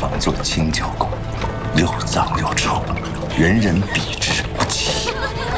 方做清教宫，又脏又臭，人人避之不及。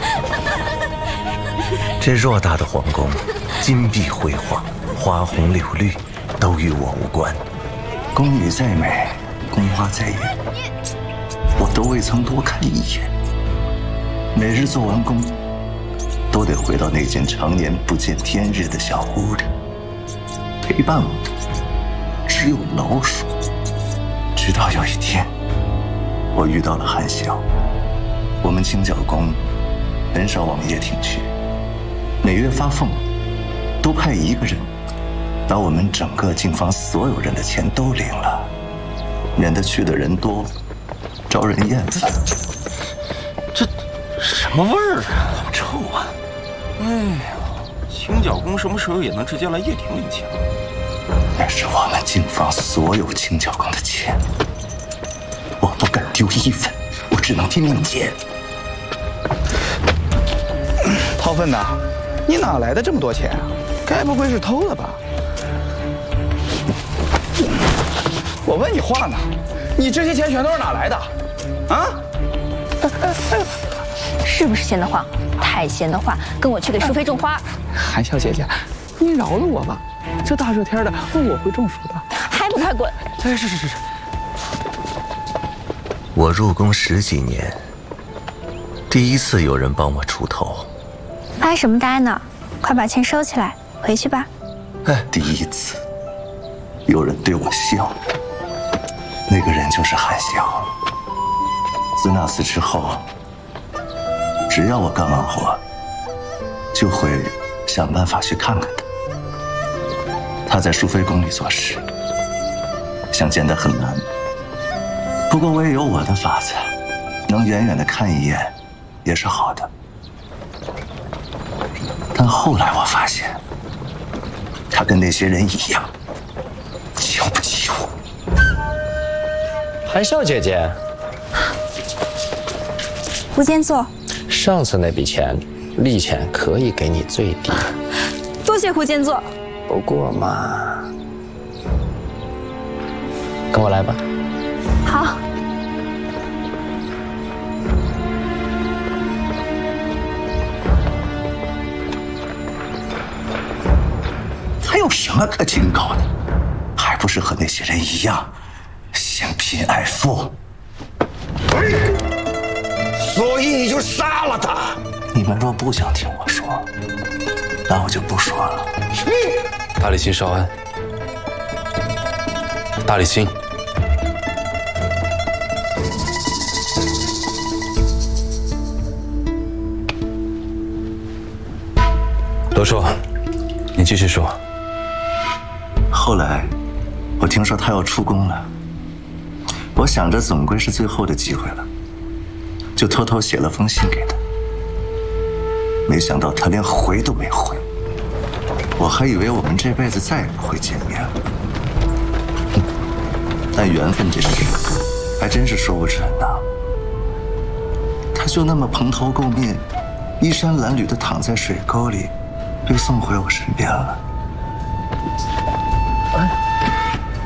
这偌大的皇宫，金碧辉煌，花红柳绿，都与我无关。 宫女再美，宫花再艳，我都未曾多看一眼。每日做完工，都得回到那间常年不见天日的小屋里，陪伴我只有老鼠。直到有一天，我遇到了韩萧。我们清教宫很少往掖庭去，每月发俸，都派一个人把我们整个净房所有人的钱都领了，免得去的人多，招人厌烦。 这什么味儿啊？好臭啊！哎呀，清教宫什么时候也能直接来掖庭领钱了？ 那是我们净房所有清教宫的钱，我不敢丢一分，我只能拼命捡。 掏粪呐，你哪来的这么多钱啊？该不会是偷了吧？我问你话呢，你这些钱全都是哪来的？啊？ 是不是闲得慌？太闲的话，跟我去给淑妃种花。 韩小姐姐，你饶了我吧，这大热天的，我会中暑的。 还不快滚！ 哎，是。 我入宫10几年，第一次有人帮我出头。 呆什么呆呢？快把钱收起来，回去吧。 第一次有人对我笑，那个人就是韩萧。自那次之后，只要我干完活，就会想办法去看看他。他在淑妃宫里做事，想见他很难。不过我也有我的法子，能远远的看一眼，也是好的。但后来我发现，他跟那些人一样，瞧不起我。 韩笑姐姐， 胡监座， 上次那笔钱，利钱可以给你最低。 多谢胡监座。 不过嘛，跟我来吧。 好。 他有什么可清高的？还不是和那些人一样，嫌贫爱富。 所以你就杀了他。 你们若不想听我说，那我就不说了。 大理卿稍安。大理卿，多说，你继续说。 后来，我听说他要出宫了，我想着总归是最后的机会了，就偷偷写了封信给他。没想到他连回都没回，我还以为我们这辈子再也不会见面了。但缘分这事还真是说不准呢。他就那么蓬头垢面、衣衫褴褛地躺在水沟里，被送回我身边了。